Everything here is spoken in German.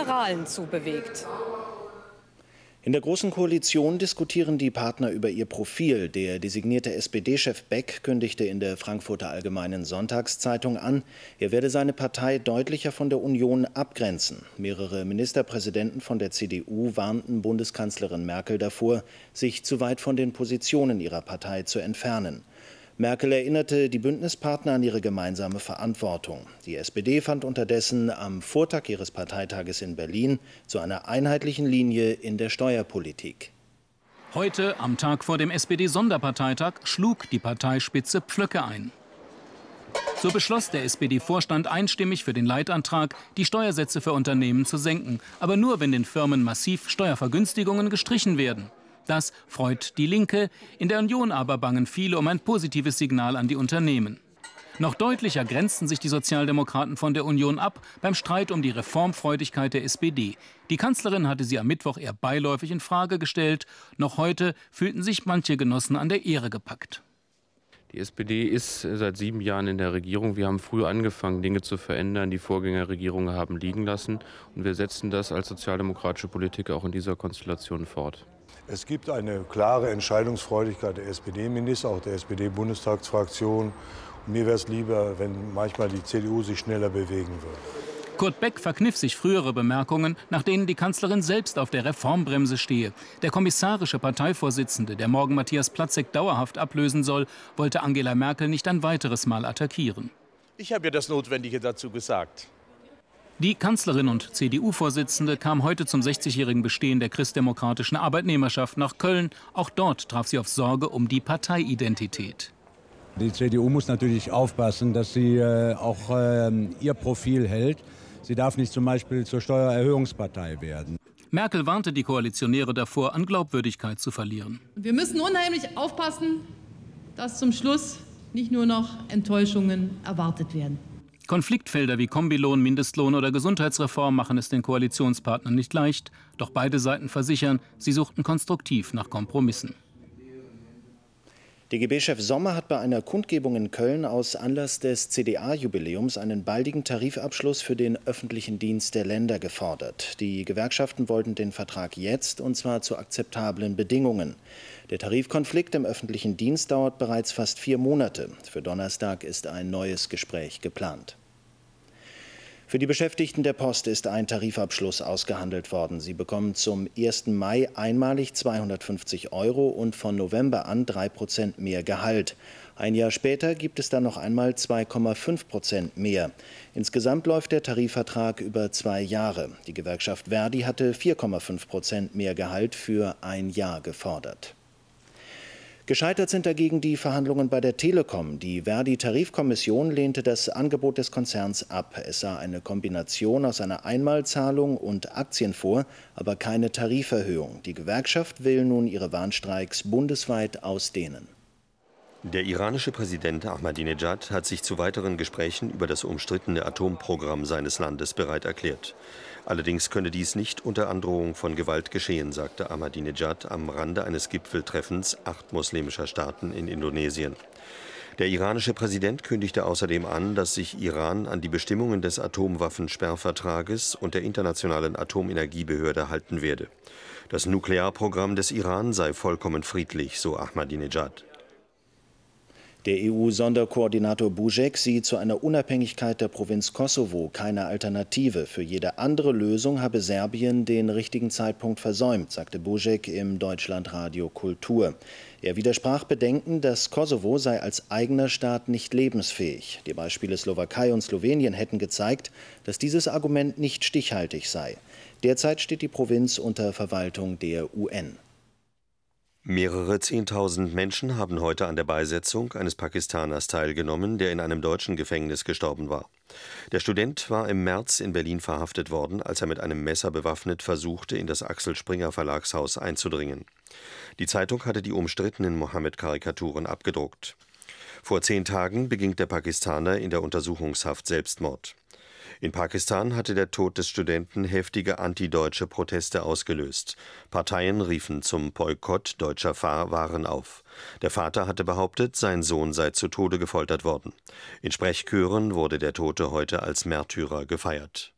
Liberalen zubewegt. In der Großen Koalition diskutieren die Partner über ihr Profil. Der designierte SPD-Chef Beck kündigte in der Frankfurter Allgemeinen Sonntagszeitung an, er werde seine Partei deutlicher von der Union abgrenzen. Mehrere Ministerpräsidenten von der CDU warnten Bundeskanzlerin Merkel davor, sich zu weit von den Positionen ihrer Partei zu entfernen. Merkel erinnerte die Bündnispartner an ihre gemeinsame Verantwortung. Die SPD fand unterdessen am Vortag ihres Parteitages in Berlin zu einer einheitlichen Linie in der Steuerpolitik. Heute, am Tag vor dem SPD-Sonderparteitag, schlug die Parteispitze Pflöcke ein. So beschloss der SPD-Vorstand einstimmig für den Leitantrag, die Steuersätze für Unternehmen zu senken, aber nur, wenn den Firmen massiv Steuervergünstigungen gestrichen werden. Das freut die Linke, in der Union aber bangen viele um ein positives Signal an die Unternehmen. Noch deutlicher grenzten sich die Sozialdemokraten von der Union ab beim Streit um die Reformfreudigkeit der SPD. Die Kanzlerin hatte sie am Mittwoch eher beiläufig in Frage gestellt. Noch heute fühlten sich manche Genossen an der Ehre gepackt. Die SPD ist seit 7 Jahren in der Regierung. Wir haben früh angefangen, Dinge zu verändern, die Vorgängerregierungen haben liegen lassen. Und wir setzen das als sozialdemokratische Politik auch in dieser Konstellation fort. Es gibt eine klare Entscheidungsfreudigkeit der SPD-Minister, auch der SPD-Bundestagsfraktion. Mir wäre es lieber, wenn manchmal die CDU sich schneller bewegen würde. Kurt Beck verkniff sich frühere Bemerkungen, nach denen die Kanzlerin selbst auf der Reformbremse stehe. Der kommissarische Parteivorsitzende, der morgen Matthias Platzek dauerhaft ablösen soll, wollte Angela Merkel nicht ein weiteres Mal attackieren. Ich habe ja das Notwendige dazu gesagt. Die Kanzlerin und CDU-Vorsitzende kam heute zum 60-jährigen Bestehen der christdemokratischen Arbeitnehmerschaft nach Köln. Auch dort traf sie auf Sorge um die Parteiidentität. Die CDU muss natürlich aufpassen, dass sie auch ihr Profil hält. Sie darf nicht zum Beispiel zur Steuererhöhungspartei werden. Merkel warnte die Koalitionäre davor, an Glaubwürdigkeit zu verlieren. Wir müssen unheimlich aufpassen, dass zum Schluss nicht nur noch Enttäuschungen erwartet werden. Konfliktfelder wie Kombilohn, Mindestlohn oder Gesundheitsreform machen es den Koalitionspartnern nicht leicht. Doch beide Seiten versichern, sie suchten konstruktiv nach Kompromissen. DGB-Chef Sommer hat bei einer Kundgebung in Köln aus Anlass des CDA-Jubiläums einen baldigen Tarifabschluss für den öffentlichen Dienst der Länder gefordert. Die Gewerkschaften wollten den Vertrag jetzt, und zwar zu akzeptablen Bedingungen. Der Tarifkonflikt im öffentlichen Dienst dauert bereits fast 4 Monate. Für Donnerstag ist ein neues Gespräch geplant. Für die Beschäftigten der Post ist ein Tarifabschluss ausgehandelt worden. Sie bekommen zum 1. Mai einmalig 250 € und von November an 3% mehr Gehalt. Ein Jahr später gibt es dann noch einmal 2,5% mehr. Insgesamt läuft der Tarifvertrag über 2 Jahre. Die Gewerkschaft Verdi hatte 4,5% mehr Gehalt für ein Jahr gefordert. Gescheitert sind dagegen die Verhandlungen bei der Telekom. Die Verdi-Tarifkommission lehnte das Angebot des Konzerns ab. Es sah eine Kombination aus einer Einmalzahlung und Aktien vor, aber keine Tariferhöhung. Die Gewerkschaft will nun ihre Warnstreiks bundesweit ausdehnen. Der iranische Präsident Ahmadinejad hat sich zu weiteren Gesprächen über das umstrittene Atomprogramm seines Landes bereit erklärt. Allerdings könne dies nicht unter Androhung von Gewalt geschehen, sagte Ahmadinejad am Rande eines Gipfeltreffens 8 muslimischer Staaten in Indonesien. Der iranische Präsident kündigte außerdem an, dass sich Iran an die Bestimmungen des Atomwaffensperrvertrages und der Internationalen Atomenergiebehörde halten werde. Das Nuklearprogramm des Iran sei vollkommen friedlich, so Ahmadinejad. Der EU-Sonderkoordinator Buzek sieht zu einer Unabhängigkeit der Provinz Kosovo keine Alternative. Für jede andere Lösung habe Serbien den richtigen Zeitpunkt versäumt, sagte Buzek im Deutschlandradio Kultur. Er widersprach Bedenken, das Kosovo sei als eigener Staat nicht lebensfähig. Die Beispiele Slowakei und Slowenien hätten gezeigt, dass dieses Argument nicht stichhaltig sei. Derzeit steht die Provinz unter Verwaltung der UN. Mehrere 10.000 Menschen haben heute an der Beisetzung eines Pakistaners teilgenommen, der in einem deutschen Gefängnis gestorben war. Der Student war im März in Berlin verhaftet worden, als er mit einem Messer bewaffnet versuchte, in das Axel Springer Verlagshaus einzudringen. Die Zeitung hatte die umstrittenen Mohammed-Karikaturen abgedruckt. Vor 10 Tagen beging der Pakistaner in der Untersuchungshaft Selbstmord. In Pakistan hatte der Tod des Studenten heftige antideutsche Proteste ausgelöst. Parteien riefen zum Boykott deutscher Waren auf. Der Vater hatte behauptet, sein Sohn sei zu Tode gefoltert worden. In Sprechchören wurde der Tote heute als Märtyrer gefeiert.